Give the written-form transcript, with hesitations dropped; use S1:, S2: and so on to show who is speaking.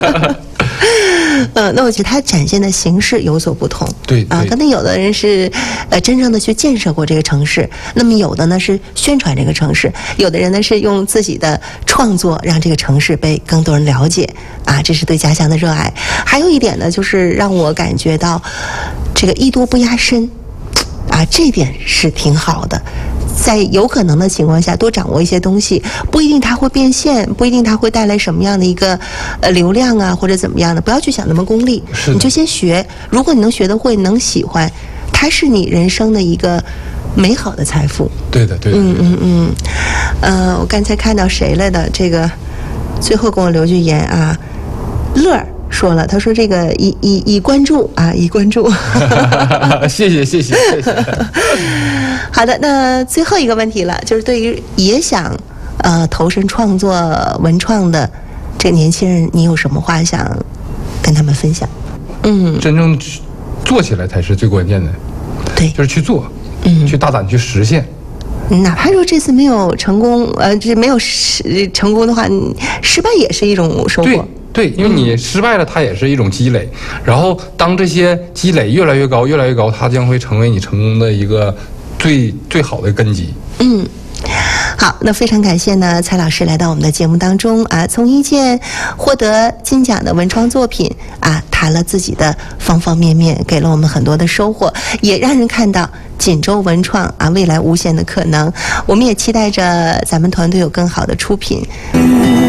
S1: 那我觉得它展现的形式有所不同。
S2: 对
S1: 啊，可能有的人是真正的去建设过这个城市，那么有的呢是宣传这个城市，有的人呢是用自己的创作让这个城市被更多人了解啊，这是对家乡的热爱。还有一点呢，就是让我感觉到这个艺多不压身啊，这点是挺好的。在有可能的情况下，多掌握一些东西，不一定它会变现，不一定它会带来什么样的一个流量啊，或者怎么样的，不要去想那么功利，你就先学。如果你能学得会，能喜欢，它是你人生的一个美好的财富。
S2: 对的，对的。
S1: 我刚才看到谁来的？这个最后跟我留句言啊，乐儿说了，他说这个已关注啊，已关注。
S2: 谢谢。
S1: 好的，那最后一个问题了，就是对于也想投身创作文创的这个年轻人，你有什么话想跟他们分享？
S2: 真正做起来才是最关键的。
S1: 对，
S2: 就是去做，去大胆去实现。
S1: 哪怕说这次没有成功，这没有成功的话，失败也是一种收获。
S2: 对，因为你失败了，它也是一种积累。然后当这些积累越来越高，它将会成为你成功的一个最好的根基。
S1: 好，那非常感谢呢，蔡老师来到我们的节目当中啊，从一件获得金奖的文创作品啊，谈了自己的方方面面，给了我们很多的收获，也让人看到锦州文创啊未来无限的可能。我们也期待着咱们团队有更好的出品。